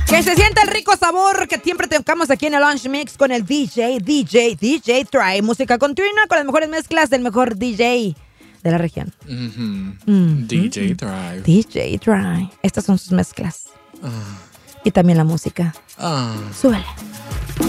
Que se sienta el rico sabor que siempre tocamos aquí en el Lunch Mix con el DJ Try. Música continua con las mejores mezclas del mejor DJ de la región. DJ Try. DJ Try. Estas son sus mezclas. Y también la música. Súbele.